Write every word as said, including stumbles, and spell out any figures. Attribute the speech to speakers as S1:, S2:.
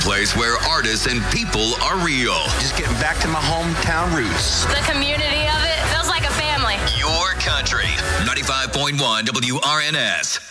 S1: place where artists and people are real.
S2: Just getting back to my hometown roots.
S3: The community of it feels like a family.
S1: Your country. ninety-five point one W R N S.